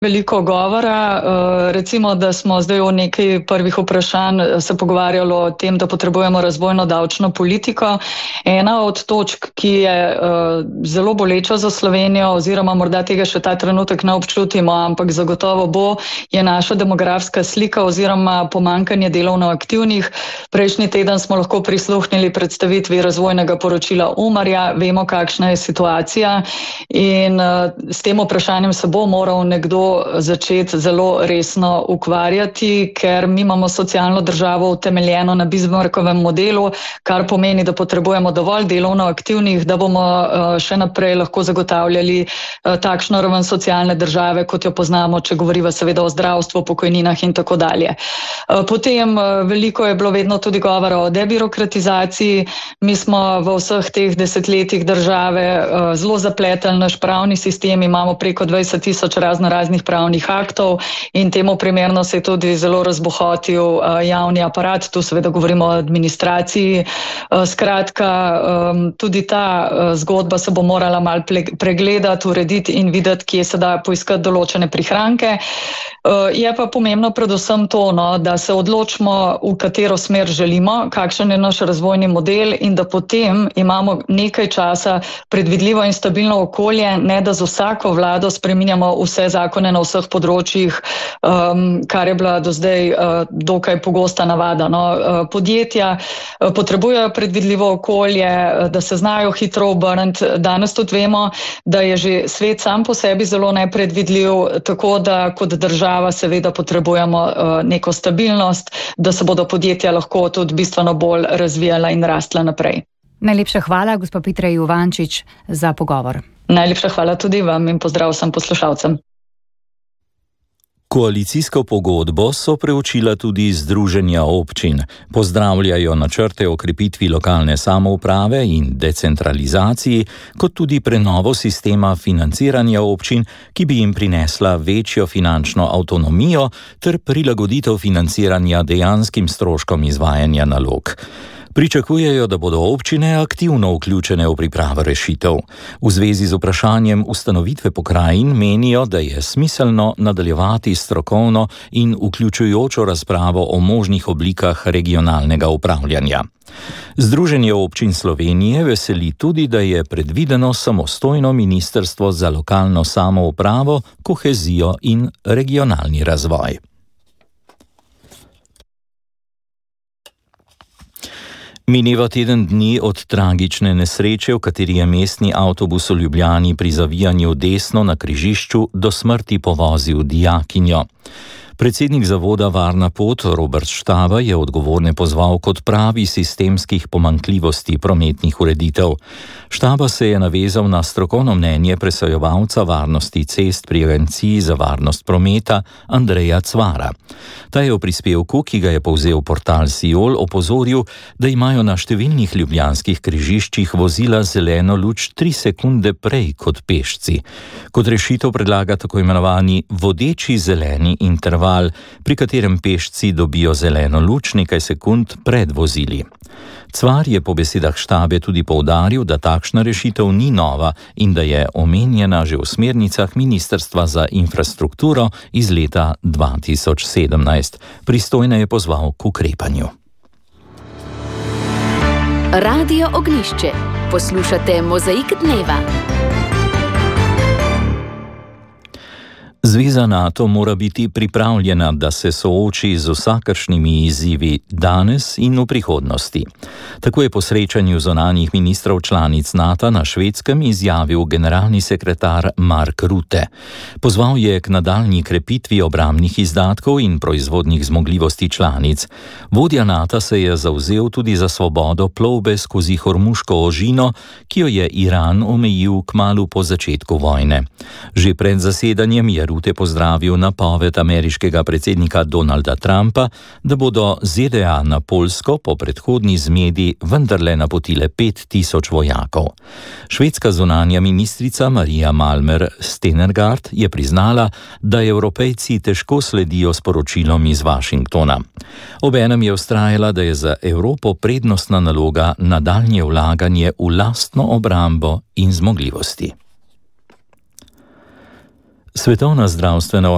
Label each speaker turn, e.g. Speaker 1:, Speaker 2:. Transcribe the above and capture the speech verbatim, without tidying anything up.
Speaker 1: Veliko govora, recimo, da smo zdaj v nekaj prvih vprašanj se pogovarjali o tem, da potrebujemo razvojno davčno politiko. Ena od točk, ki je zelo boleča za Slovenijo, oziroma morda tega še ta trenutek ne občutimo, ampak zagotovo bo, je naša demografska slika oziroma pomanjkanje delovno aktivnih. Prejšnji teden smo lahko prisluhnili predstavitvi razvojnega poročila Umarja, vemo, kakšna je situacija in s tem vprašanjem se bo moral nekdo začeti zelo resno ukvarjati, ker mi imamo socialno državo utemeljeno na Bismarckovem modelu, kar pomeni, da potrebujemo dovolj delovno aktivnih, da bomo še naprej lahko zagotavljali takšno raven socialne države, kot jo poznamo, če govoriva seveda o zdravstvu, pokojninah in tako dalje. Potem veliko je bilo vedno tudi govora o debirokratizaciji. Mi smo v vseh teh desetletjih države zelo zapletali naš pravni sistem, imamo preko dvajset tisoč razno raznih pravnih aktov in temu primerno se je tudi zelo razbohotil javni aparat, tu seveda govorimo o administraciji. Skratka, tudi ta zgodba se bo morala malo pregledati, urediti in videti, kje se da poiskati določene prihranke. Je pa pomembno predvsem to, no, da se odločimo, v katero smer želimo, kakšen je naš razvojni model in da potem imamo nekaj časa predvidljivo in stabilno okolje, ne da z vsako vlado spreminjamo vse zakone na vseh področjih, um, kar je bila do zdaj uh, dokaj pogosta navada. No. Uh, podjetja uh, potrebujejo predvidljivo okolje, uh, da se znajo hitro obrniti. Danes tudi vemo, da je že svet sam po sebi zelo nepredvidljiv, tako da kot država seveda potrebujemo uh, neko stabilnost, da se bodo podjetja lahko tudi bistveno bolj razvijala in rastla naprej.
Speaker 2: Najlepša hvala, gospa Petra Juvančič, za pogovor.
Speaker 1: Najlepša hvala tudi vam in pozdrav vsem poslušalcem.
Speaker 3: Koalicijsko pogodbo so preučila tudi združenja občin. Pozdravljajo načrte o krepitvi lokalne samouprave in decentralizaciji, kot tudi prenovo sistema financiranja občin, ki bi jim prinesla večjo finančno avtonomijo ter prilagoditev financiranja dejanskim stroškom izvajanja nalog. Pričakujejo, da bodo občine aktivno vključene v pripravo rešitev. V zvezi z vprašanjem ustanovitve pokrajin menijo, da je smiselno nadaljevati strokovno in vključujočo razpravo o možnih oblikah regionalnega upravljanja. Združenje občin Slovenije veseli tudi, da je predvideno samostojno ministrstvo za lokalno samoupravo, kohezijo in regionalni razvoj. Mineva teden dni od tragične nesreče, v kateri je mestni avtobus v Ljubljani pri zavijanju desno na križišču do smrti povozil dijakinjo. Predsednik zavoda Varna pot Robert Štaba je odgovorne pozval k odpravi sistemskih pomanjkljivosti prometnih ureditev. Štaba se je navezal na strokovno mnenje presojevalca varnosti cest pri Agenciji za varnost prometa Andreja Cvara. Ta je v prispevku, ki ga je povzel portal Siol, opozoril, da imajo na številnih ljubljanskih križiščih vozila zeleno luč tri sekunde prej kot pešci. Kot rešitev predlaga tako imenovani vodeči zeleni interval, pri katerem pešci dobijo zeleno luč nekaj sekund pred vozili. Cvar je po besedah Štabe tudi poudaril, da takšna rešitev ni nova in da je omenjena že v smernicah Ministrstva za infrastrukturo iz leta dva tisoč sedemnajst. Pristojne je pozval k ukrepanju.
Speaker 4: Radio Ognjišče. Poslušate Mozaik dneva.
Speaker 3: Zveza NATO mora biti pripravljena, da se sooči z vsakršnimi izzivi danes in v prihodnosti. Tako je po srečanju zunanjih ministrov članic NATO na Švedskem izjavil generalni sekretar Mark Rutte. Pozval je k nadaljnji krepitvi obrambnih izdatkov in proizvodnih zmogljivosti članic. Vodja NATO se je zavzel tudi za svobodo plovbe skozi Hormuško ožino, ki jo je Iran omejil kmalu po začetku vojne. Že pred zasedanjem je Rutte pozdravil napoved ameriškega predsednika Donalda Trumpa, da bodo Z D A na Poljsko po predhodni zmedi vendarle napotile pet tisoč vojakov. Švedska zunanja ministrica Maria Malmer Stenergaard je priznala, da Evropejci težko sledijo sporočilom iz Washingtona. Obenem je vztrajala, da je za Evropo prednostna naloga nadaljnje vlaganje v lastno obrambo in zmogljivosti. Svetovna zdravstvena